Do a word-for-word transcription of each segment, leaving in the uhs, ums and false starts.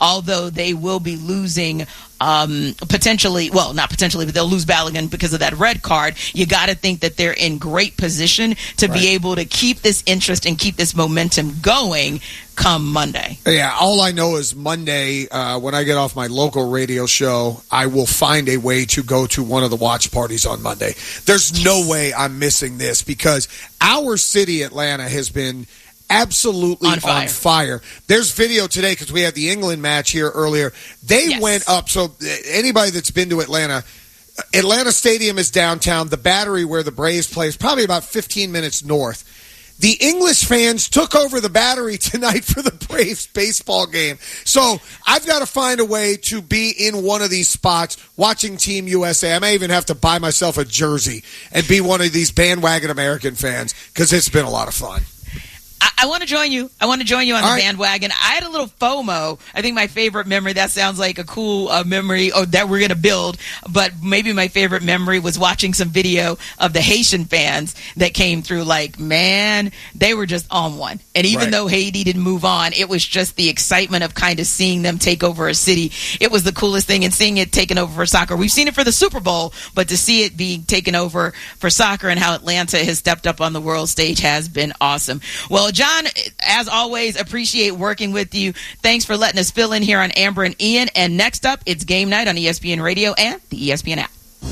although they will be losing um, potentially, well, not potentially, but they'll lose Balogun because of that red card. You got to think that they're in great position to right. be able to keep this interest and keep this momentum going come Monday. Yeah, all I know is Monday, uh, when I get off my local radio show, I will find a way to go to one of the watch parties on Monday. There's no way I'm missing this because our city, Atlanta, has been absolutely on fire. On fire. There's video today because we had the England match here earlier. They yes. went up. So anybody that's been to Atlanta, Atlanta Stadium is downtown. The Battery where the Braves play is probably about fifteen minutes north. The English fans took over the Battery tonight for the Braves baseball game. So I've got to find a way to be in one of these spots watching Team U S A. I may even have to buy myself a jersey and be one of these bandwagon American fans because it's been a lot of fun. I, I want to join you. I want to join you on All the right. bandwagon. I had a little FOMO. I think my favorite memory, that sounds like a cool uh, memory oh, that we're going to build, but maybe my favorite memory was watching some video of the Haitian fans that came through. Like, man, they were just on one. And even right. though Haiti didn't move on, it was just the excitement of kind of seeing them take over a city. It was the coolest thing, and seeing it taken over for soccer. We've seen it for the Super Bowl, but to see it being taken over for soccer and how Atlanta has stepped up on the world stage has been awesome. Well, John, as always, appreciate working with you. Thanks for letting us fill in here on Amber and Ian. And next up, it's Game Night on E S P N Radio and the E S P N app.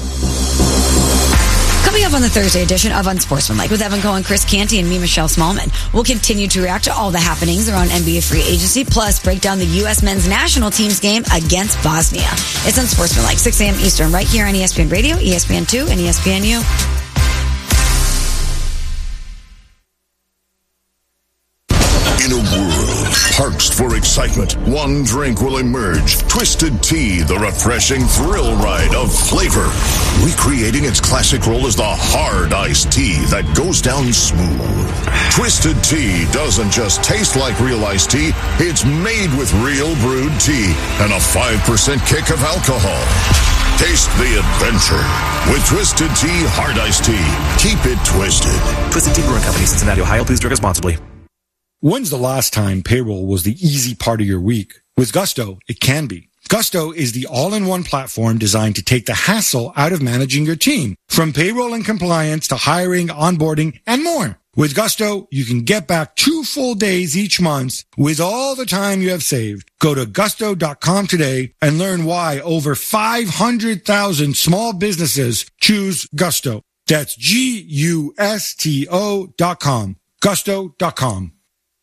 Coming up on the Thursday edition of Unsportsmanlike with Evan Cohen, Chris Canty, and me, Michelle Smallman. We'll continue to react to all the happenings around N B A free agency, plus break down the U S men's national team's game against Bosnia. It's Unsportsmanlike, six a.m. Eastern, right here on E S P N Radio, E S P N two, and E S P N U. In a world parched for excitement, one drink will emerge. Twisted Tea, the refreshing thrill ride of flavor. Recreating its classic role as the hard iced tea that goes down smooth. Twisted Tea doesn't just taste like real iced tea, it's made with real brewed tea and a five percent kick of alcohol. Taste the adventure with Twisted Tea Hard Iced Tea. Keep it twisted. Twisted Tea Brewing Company, Cincinnati, Ohio. Please drink responsibly. When's the last time payroll was the easy part of your week? With Gusto, it can be. Gusto is the all-in-one platform designed to take the hassle out of managing your team, from payroll and compliance to hiring, onboarding, and more. With Gusto, you can get back two full days each month with all the time you have saved. Go to gusto dot com today and learn why over five hundred thousand small businesses choose Gusto. That's G U S T O dot com. gusto dot com.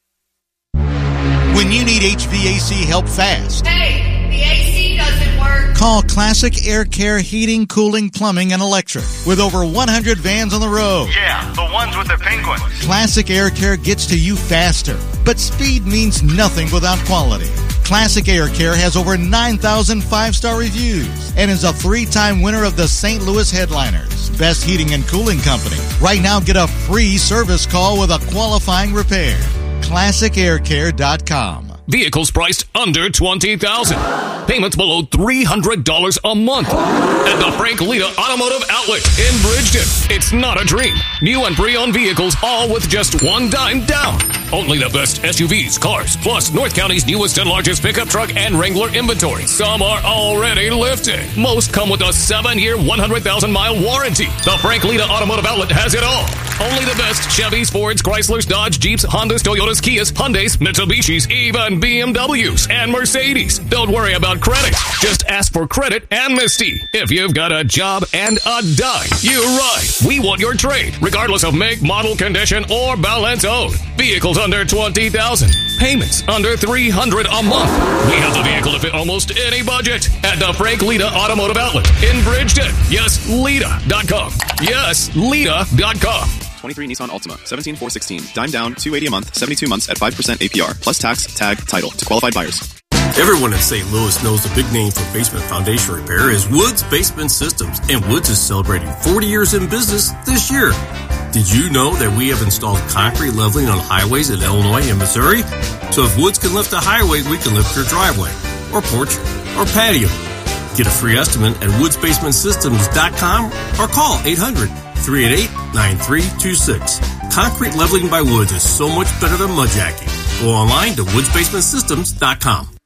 When you need H V A C help fast. Hey, the A C doesn't work. Call Classic Air Care Heating, Cooling, Plumbing, and Electric. With over one hundred vans on the road. Yeah, the ones with the penguins. Classic Air Care gets to you faster. But speed means nothing without quality. Classic Air Care has over nine thousand five-star reviews and is a three-time winner of the Saint Louis Headliners Best Heating and Cooling Company. Right now, get a free service call with a qualifying repair. classic air care dot com. Vehicles priced under twenty thousand dollars. Payments below three hundred dollars a month. At the Frank Lita Automotive Outlet in Bridgeton. It's not a dream. New and pre-owned vehicles, all with just one dime down. Only the best S U Vs, cars, plus North County's newest and largest pickup truck and Wrangler inventory. Some are already lifted. Most come with a seven-year, one hundred thousand mile warranty. The Frank Lita Automotive Outlet has it all. Only the best Chevys, Fords, Chryslers, Dodge, Jeeps, Hondas, Toyotas, Kias, Hyundais, Mitsubishis, even B M Ws and Mercedes. Don't worry about credit. Just ask for credit and Misty. If you've got a job and a dime, you're right. We want your trade, regardless of make, model, condition, or balance owed. Vehicles under twenty thousand dollars. Payments under three hundred dollars a month. We have the vehicle to fit almost any budget at the Frank Lita Automotive Outlet in Bridgeton. Yes, Lita dot com. Yes, Lita dot com. twenty-three Nissan Altima, seventeen four sixteen, dime down, two hundred eighty dollars a month, seventy-two months at five percent A P R, plus tax, tag, title to qualified buyers. Everyone in Saint Louis knows the big name for basement foundation repair is Woods Basement Systems, and Woods is celebrating forty years in business this year. Did you know that we have installed concrete leveling on highways in Illinois and Missouri? So if Woods can lift a highway, we can lift your driveway, or porch, or patio. Get a free estimate at woods basement systems dot com or call eight hundred, three eight eight, nine three two six. Concrete leveling by Woods is so much better than mudjacking. Go online to woods basement systems dot com.